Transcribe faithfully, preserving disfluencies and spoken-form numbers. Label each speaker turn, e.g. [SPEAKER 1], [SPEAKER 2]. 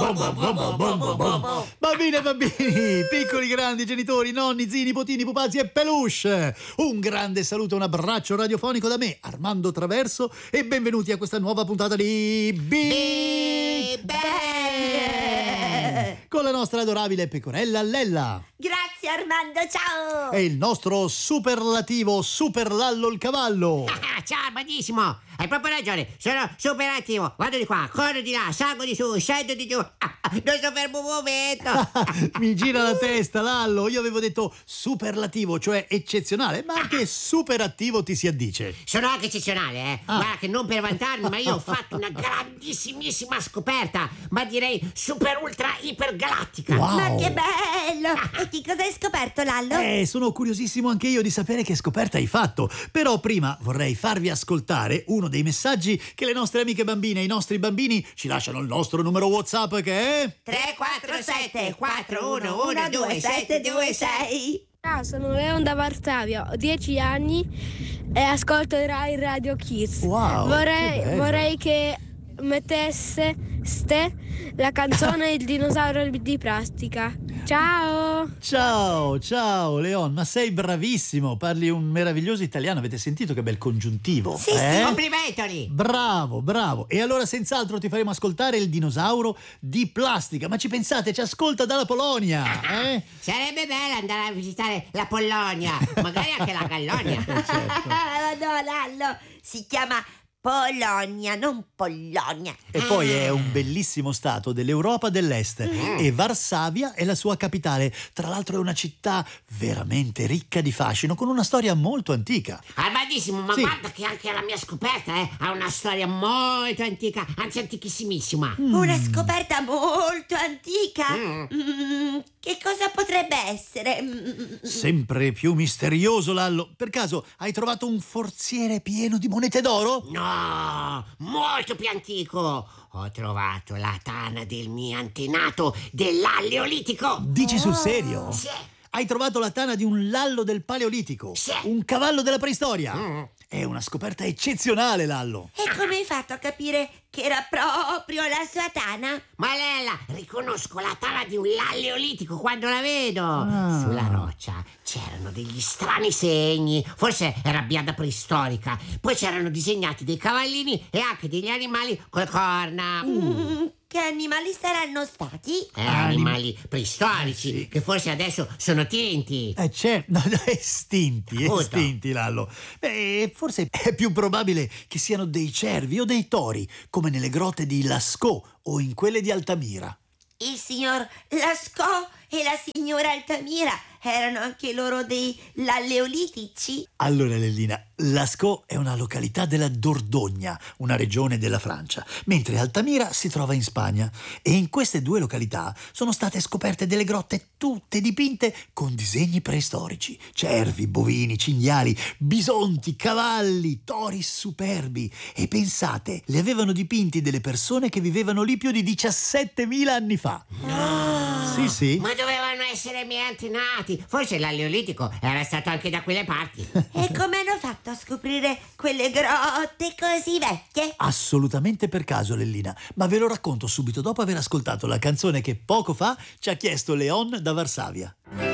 [SPEAKER 1] Bambine e bambini, piccoli grandi, genitori, nonni, zii, nipotini, pupazzi e peluche, un grande saluto e un abbraccio radiofonico da me, Armando Traverso, e benvenuti a questa nuova puntata di Big Bang con la nostra adorabile pecorella Lella.
[SPEAKER 2] Grazie Armando, ciao!
[SPEAKER 1] E il nostro superlativo Super Lallo il cavallo.
[SPEAKER 3] Ah, ciao Armandissimo, hai proprio ragione, sono superlativo, vado di qua, corro di là, salgo di su, scendo di giù, ah, ah, non sto fermo un momento.
[SPEAKER 1] Mi gira la testa, Lallo, io avevo detto superlativo, cioè eccezionale, ma anche superattivo ti si addice.
[SPEAKER 3] Sono anche eccezionale, eh.
[SPEAKER 1] Ah.
[SPEAKER 3] Guarda che non per vantarmi, ma io ho fatto una grandissimissima scoperta, ma direi super ultra iper galattica.
[SPEAKER 1] Wow.
[SPEAKER 2] Ma che bello! E che cosa hai scoperto, Lallo?
[SPEAKER 1] Eh, sono curiosissimo anche io di sapere che scoperta hai fatto. Però prima vorrei farvi ascoltare uno dei messaggi che le nostre amiche bambine e i nostri bambini ci lasciano al nostro numero WhatsApp, che è
[SPEAKER 3] tre quattro sette quattro uno uno due sette due sei.
[SPEAKER 4] Ciao, sono Leon da Varsavia, ho dieci anni e ascolto Rai Radio Kids.
[SPEAKER 1] Wow,
[SPEAKER 4] vorrei,
[SPEAKER 1] che bello.
[SPEAKER 4] vorrei che mettesse ste la canzone Il dinosauro di plastica. Ciao!
[SPEAKER 1] Ciao, ciao Leon, ma sei bravissimo, parli un meraviglioso italiano, avete sentito che bel congiuntivo?
[SPEAKER 2] Sì,
[SPEAKER 1] eh?
[SPEAKER 2] sì,
[SPEAKER 3] Complimentali.
[SPEAKER 1] Bravo, bravo. E allora senz'altro ti faremo ascoltare Il dinosauro di plastica. Ma ci pensate, ci ascolta dalla Polonia, eh?
[SPEAKER 3] Sarebbe bello andare a visitare la Polonia, magari anche la Gallonia.
[SPEAKER 2] Ah, no, Lallo, si chiama Polonia, non Polonia.
[SPEAKER 1] E poi è un bellissimo stato dell'Europa dell'Est e Varsavia è la sua capitale. Tra l'altro è una città veramente ricca di fascino, con una storia molto antica.
[SPEAKER 3] Armandissimo, ma
[SPEAKER 1] Sì.
[SPEAKER 3] guarda che anche la mia scoperta eh, ha una storia molto antica, anzi antichissimissima.
[SPEAKER 2] Una scoperta molto antica.
[SPEAKER 3] Mm.
[SPEAKER 2] Mm, che cosa potrebbe essere? Mm,
[SPEAKER 1] Sempre più misterioso, Lallo. Per caso hai trovato un forziere pieno di monete d'oro?
[SPEAKER 3] No, molto più antico. Ho trovato la tana del mio antenato dell'Aleolitico.
[SPEAKER 1] Dici sul serio?
[SPEAKER 3] Sì.
[SPEAKER 1] Hai trovato la tana di un lallo del Paleolitico?
[SPEAKER 3] Sì.
[SPEAKER 1] Un cavallo della preistoria?
[SPEAKER 3] Mm.
[SPEAKER 1] È una scoperta eccezionale, Lallo.
[SPEAKER 2] E come hai fatto a capire che era proprio la sua tana?
[SPEAKER 3] Ma Lella, riconosco la tana di un Aleolitico quando la vedo.
[SPEAKER 1] Ah.
[SPEAKER 3] Sulla roccia c'erano degli strani segni. Forse era biada preistorica. Poi c'erano disegnati dei cavallini e anche degli animali con le corna.
[SPEAKER 2] Mm, che animali saranno stati?
[SPEAKER 3] Eh,
[SPEAKER 1] Anim-
[SPEAKER 3] animali preistorici,
[SPEAKER 1] Sì.
[SPEAKER 3] che forse adesso sono tinti.
[SPEAKER 1] Eh certo, no, no, estinti,
[SPEAKER 3] Appunto.
[SPEAKER 1] estinti, Lallo. Beh, forse è più probabile che siano dei cervi o dei tori, come nelle grotte di Lascaux o in quelle di Altamira.
[SPEAKER 2] Il signor Lascaux e la signora Altamira erano anche loro dei Aleolitici?
[SPEAKER 1] Allora, Lellina, Lascaux è una località della Dordogne, una regione della Francia, mentre Altamira si trova in Spagna. E in queste due località sono state scoperte delle grotte tutte dipinte con disegni preistorici. Cervi, bovini, cinghiali, bisonti, cavalli, tori superbi. E pensate, li avevano dipinti delle persone che vivevano lì più di diciassettemila anni fa.
[SPEAKER 3] No!
[SPEAKER 1] Sì, sì.
[SPEAKER 3] Ma dovevano essere i miei antenati. Forse l'Aleolitico era stato anche da quelle parti.
[SPEAKER 2] E come hanno fatto a scoprire quelle grotte così vecchie?
[SPEAKER 1] Assolutamente per caso, Lellina, ma ve lo racconto subito dopo aver ascoltato la canzone che poco fa ci ha chiesto Leon da Varsavia.